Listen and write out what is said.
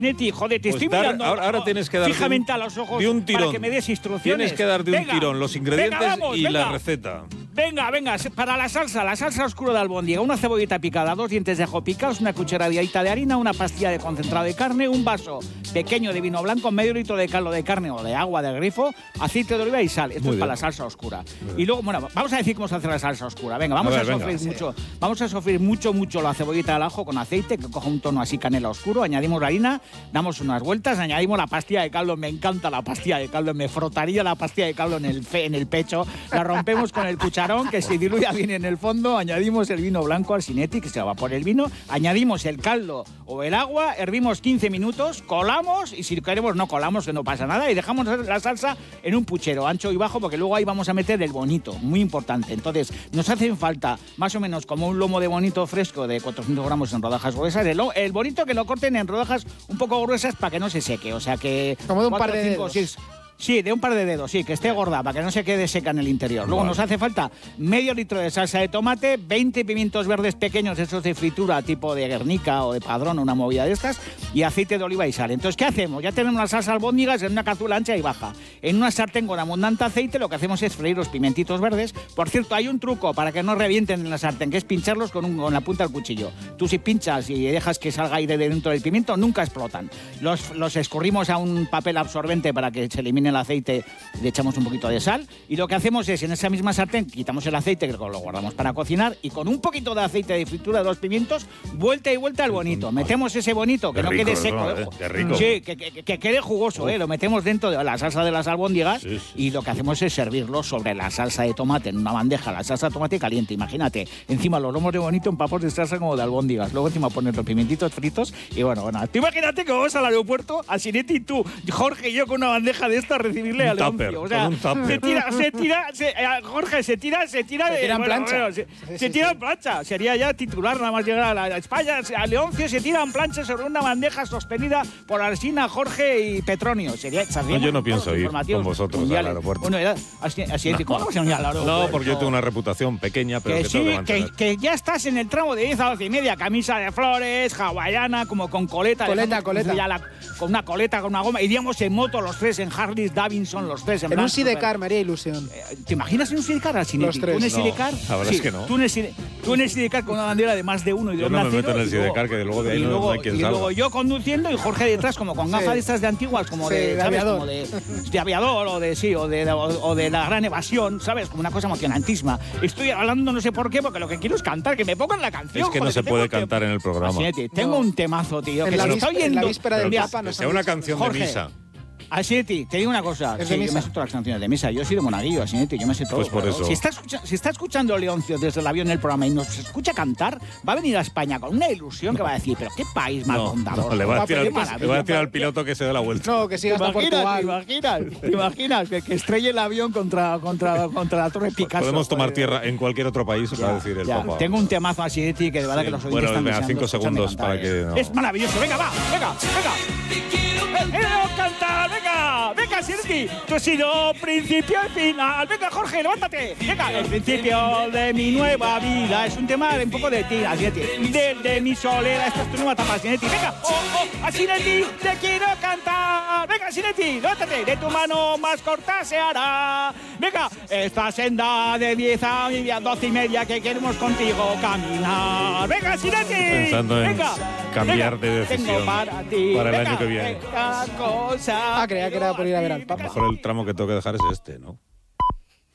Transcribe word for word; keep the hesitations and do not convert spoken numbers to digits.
Neti, joder, te pues estoy dar, mirando. Ahora, ahora tienes que dar fijamente a los ojos de un tirón. para que me des instrucciones. Tienes que dar de un venga, tirón los ingredientes venga, vamos, y venga. la receta. Venga, venga, para la salsa, la salsa oscura de albóndiga, una cebollita picada, dos dientes de ajo picados, una cucharadita de harina, una pastilla de concentrado de carne, un vaso pequeño de vino blanco, medio litro de caldo de carne o de agua de grifo, aceite de oliva y sal. Esto Muy es para bien. la salsa oscura. Y luego, bueno, vamos a decir cómo se hace la salsa oscura. Venga, vamos a, A ver, a sofreír venga. mucho, vamos a sofreír mucho, mucho la cebollita del ajo con aceite, que coja un tono así canela oscuro, añadimos la harina, damos unas vueltas, añadimos la pastilla de caldo, me encanta la pastilla de caldo, me frotaría la pastilla de caldo en el, fe, en el pecho, la rompemos con el cucharón, que se diluya bien en el fondo, añadimos el vino blanco al sinetti, que se evapore el vino, añadimos el caldo o el agua, hervimos quince minutos, colamos, y si queremos no colamos, que no pasa nada, y dejamos la salsa en un puchero ancho y bajo, porque luego ahí vamos a meter el bonito, muy importante. Entonces, nos hacen falta más o menos como un lomo de bonito fresco de cuatrocientos gramos en rodajas gruesas, el, el bonito que lo corten en rodajas un poco gruesas para que no se seque, o sea que... Como de un cuatro, par de cinco, dedos. seis, Sí, de un par de dedos, sí, que esté gorda, para que no se quede seca en el interior. Luego Vale. nos hace falta medio litro de salsa de tomate, veinte pimientos verdes pequeños, esos de fritura, tipo de Guernica o de Padrón, una movida de estas, y aceite de oliva y sal. Entonces, ¿qué hacemos? Ya tenemos la salsa albóndigas en una cazuela ancha y baja. En una sartén con abundante aceite, lo que hacemos es freír los pimentitos verdes. Por cierto, hay un truco para que no revienten en la sartén, que es pincharlos con, un, con la punta del cuchillo. Tú si pinchas y dejas que salga aire de dentro del pimiento, nunca explotan. Los, los escurrimos a un papel absorbente para que se elimine el aceite. Le echamos un poquito de sal y lo que hacemos es en esa misma sartén quitamos el aceite que lo guardamos para cocinar y con un poquito de aceite de fritura de los pimientos vuelta y vuelta al bonito. Metemos ese bonito que Qué no rico, quede eso, seco, eh, eh. qué rico. Sí, que, que, que quede jugoso, eh. Lo metemos dentro de la salsa de las albóndigas Sí, sí. y lo que hacemos es servirlo sobre la salsa de tomate en una bandeja, la salsa de tomate caliente, imagínate. Encima los lomos de bonito en papos de salsa como de albóndigas. Luego encima poner los pimientitos fritos y bueno, bueno. Tú imagínate que vamos al aeropuerto, a Sinetti y tú, Jorge y yo con una bandeja de esta a recibirle a Un Leoncio. tupper, O sea, con un tupper. se tira, se tira, se, eh, Jorge, se tira, se tira Se de. tira en bueno, plancha. bueno, se, Sí, se sí, tira sí. en plancha. Sería ya titular nada más llegar a, la, a España. A Leoncio se tira en plancha sobre una bandeja sostenida por Alsina, Jorge y Petronio. Sería, No, yo no pienso ir con vosotros al aeropuerto. Bueno, era, así, así ¿cómo vamos a ir al aeropuerto? No, porque yo tengo una reputación pequeña, pero que, Que tengo sí, que mantener. que, que ya estás en el tramo de diez a doce y media, camisa de flores, hawaiana, como con coleta. Coleta, dejamos coleta. ya la- con una coleta, con una goma. Iríamos en moto los tres, en Harley Davidson los tres. En En plan un super- sidecar me haría ilusión. ¿Te imaginas en un sidecar al Sinetti? Los tres. ¿Tú en el No, sidecar? la verdad es que no. Tú en el, side- tú en el sidecar con una bandera de más de uno y de Yo no onda me cero, meto en el y luego- sidecar, que luego de ahí y no- luego, no hay quien y salga. luego yo conduciendo y Jorge detrás como con gafas Sí. de estas de antiguas, como Sí, de, de ¿sabes? aviador. Como de, de aviador o de sí, o de, o, o de la gran evasión, ¿sabes? Como una cosa emocionantísima. Estoy hablando no sé por qué, porque lo que quiero es cantar, que me pongan la canción. Es que no joder, se tengo puede un tem- cantar en el programa. Sinetti, tengo No. un temazo, tío, En que la, se lo víspera, está en la oyendo. víspera del Mira, Papa Que nos sea han una dicho. canción Jorge. de misa. A Sinetti, te digo una cosa. Es Sí, de yo misa. me sé todas las canciones de misa. Yo soy de monaguillo, Sinetti, yo me sé todo. Pues por claro. eso. Si está, escucha- si está escuchando Leoncio desde el avión del programa y nos escucha cantar, va a venir a España con una ilusión que va a decir, pero qué país más No, bondadoso. no, le va a decir Qué al, le maravilla. va a decir al piloto que se dé la vuelta. No, que siga ¿Te hasta imaginas, Portugal. ¿Te imaginas? ¿Te imaginas que, que estrelle el avión contra, contra, contra la Torre Picasso? Podemos tomar Joder. tierra en cualquier otro país, va a decir el Ya, Papa. tengo un temazo a Sinetti que de verdad Sí. que los oyentes Bueno, están venga, deseando cinco escucharme segundos cantar, para que eh. no. Es maravilloso. Venga, va, venga, venga. ¡Eh, quiero cantar! ¡Venga! ¡Venga, Sinetti! Tú has sido principio y final. ¡Venga, Jorge, levántate! ¡Venga! El principio de mi nueva vida es un tema de un poco de ti, Sinetti. De, de mi soledad, esta es tu nueva etapa, Sinetti. ¡Venga! ¡Oh, oh! ¡A Sinetti te quiero cantar! ¡Venga, Sinetti! ¡Levántate! De tu mano más corta se hará. ¡Venga! Esta senda de diez a doce y media que queremos contigo caminar. ¡Venga, Sinetti! Pensando en venga, cambiar venga, de decisión tengo para ti. para el Venga, año que viene. venga, cosa Ah, creía que era por ir a ver al Papa. Mejor el tramo que tengo que dejar es este, ¿no?